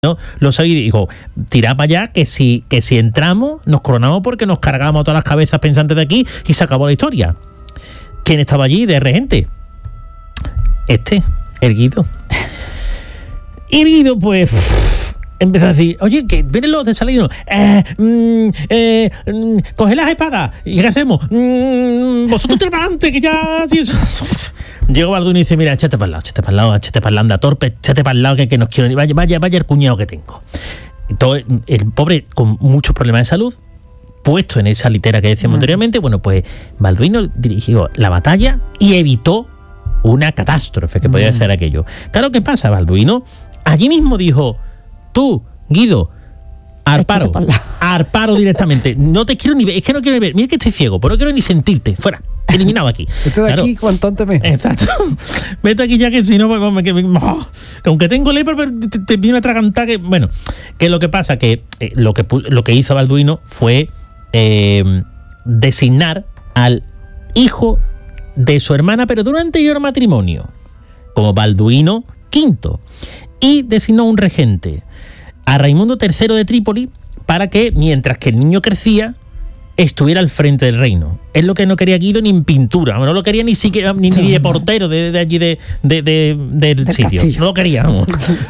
No, lo sabía y dijo, tirad para allá que si entramos, nos coronamos porque nos cargamos todas las cabezas pensantes de aquí y se acabó la historia. ¿Quién estaba allí de regente? El Guido. Y el Guido, pues, empezó a decir, oye, que vienen los desalinos, coge las espadas, ¿y qué hacemos? Vosotros tirad para adelante, que ya... Sí, eso. Llegó Balduino y dice, mira, échate para el lado, anda torpe, échate para el lado que nos quiero... Vaya el cuñado que tengo. Entonces, el pobre, con muchos problemas de salud, puesto en esa litera que decíamos anteriormente, bueno, pues Balduino dirigió la batalla y evitó una catástrofe que podía ser aquello. Claro, ¿qué pasa? Balduino allí mismo dijo, tú, Guido, al paro directamente. No te quiero ni ver, es que no quiero ni ver. Mira que estoy ciego, pero no quiero ni sentirte. Fuera, eliminado aquí. Vete de aquí cuanto antes mejor. Exacto. Vete aquí ya que si no, aunque tengo lepra, pero te viene a atragantar. Bueno, que lo que pasa que lo que hizo Balduino fue designar al hijo de su hermana, pero de un anterior matrimonio, como Balduino V, y designó un regente, a Raimundo III de Trípoli, para que, mientras que el niño crecía, estuviera al frente del reino. Es lo que no quería Guido ni en pintura, no lo quería ni siquiera ni de portero de allí del sitio. Castillo. No lo quería, vamos.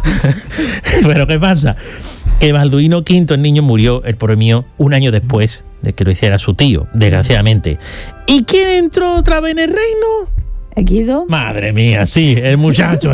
Pero ¿qué pasa? Que Balduino V, el niño, murió, el pobre mío, un año después de que lo hiciera su tío, desgraciadamente. ¿Y quién entró otra vez en el reino? Guido. Madre mía, sí, el muchacho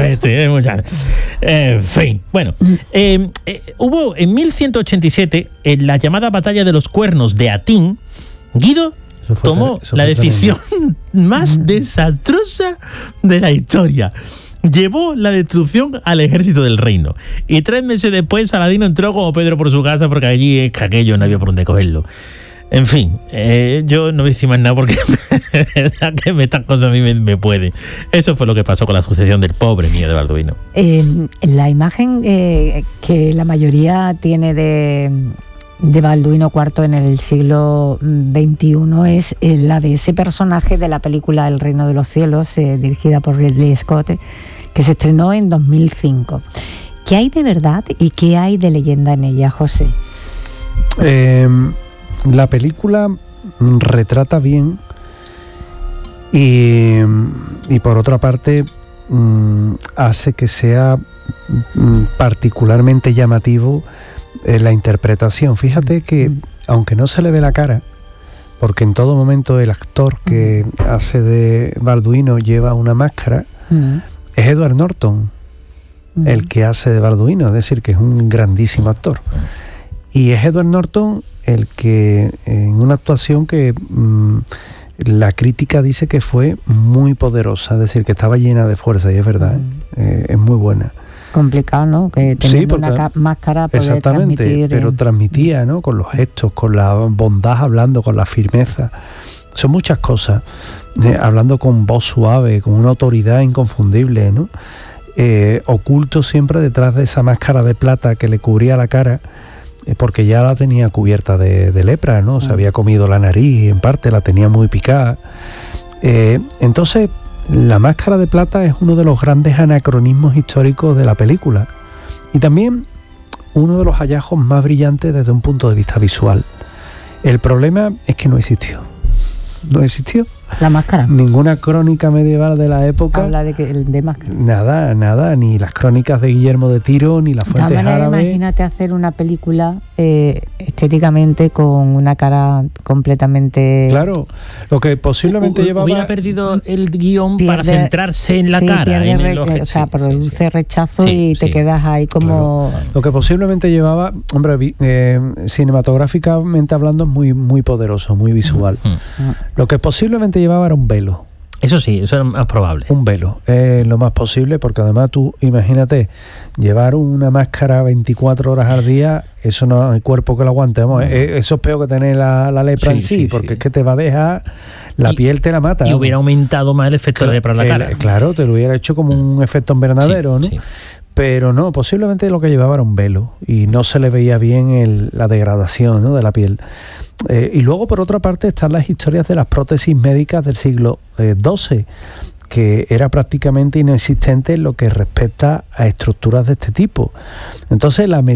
en fin, bueno, hubo en 1187, en la llamada batalla de los Cuernos de Atín, Guido tomó la decisión más desastrosa de la historia. Llevó la destrucción al ejército del reino. Y 3 meses después, Saladino entró como Pedro por su casa, porque allí es que aquello no había por dónde cogerlo. En fin, yo no voy a decir más nada porque es verdad que estas cosas a mí me pueden. Eso fue lo que pasó con la sucesión del pobre mío de Balduino. La imagen que la mayoría tiene de Balduino IV en el siglo XXI es la de ese personaje de la película El Reino de los Cielos, dirigida por Ridley Scott, que se estrenó en 2005. ¿Qué hay de verdad y qué hay de leyenda en ella, José? La película retrata bien y por otra parte hace que sea particularmente llamativo la interpretación. Fíjate que aunque no se le ve la cara, porque en todo momento el actor que hace de Balduino lleva una máscara, es Edward Norton el que hace de Balduino, es decir, que es un grandísimo actor. Y es Edward Norton el que en una actuación que la crítica dice que fue muy poderosa, es decir, que estaba llena de fuerza, y es verdad, es muy buena. Complicado, ¿no? Que teniendo una máscara poder exactamente, transmitir, pero transmitía, ¿no? Con los gestos, con la bondad hablando, con la firmeza. Son muchas cosas. Hablando con voz suave, con una autoridad inconfundible, ¿no? Oculto siempre detrás de esa máscara de plata que le cubría la cara, porque ya la tenía cubierta de lepra, ¿no? Se había comido la nariz y en parte la tenía muy picada. Entonces, la máscara de plata es uno de los grandes anacronismos históricos de la película y también uno de los hallazgos más brillantes desde un punto de vista visual. El problema es que no existió. No existió. La máscara. Ninguna crónica medieval de la época habla de máscara. Nada, ni las crónicas de Guillermo de Tiro, ni las fuentes árabes. Imagínate hacer una película estéticamente con una cara completamente... Claro, lo que posiblemente llevaba... Hubiera perdido el guión para centrarse en la cara. O sea, produce rechazo y te quedas ahí como... Claro. Lo que posiblemente llevaba, hombre, cinematográficamente hablando, es muy, muy poderoso, muy visual. Lo que posiblemente llevaba era un velo. Eso sí, eso es más probable. Un velo, lo más posible, porque además tú, imagínate, llevar una máscara 24 horas al día, eso no hay cuerpo que lo aguante. Vamos, eso es peor que tener la lepra en sí, porque es que te va a dejar, la piel te la mata. Y hubiera aumentado más el efecto de lepra en la cara. Claro, te lo hubiera hecho como un efecto invernadero, ¿no? Sí. Pero no, posiblemente lo que llevaba era un velo y no se le veía bien la degradación, ¿no?, de la piel. Y luego, por otra parte, están las historias de las prótesis médicas del siglo XII, que era prácticamente inexistente en lo que respecta a estructuras de este tipo. Entonces, la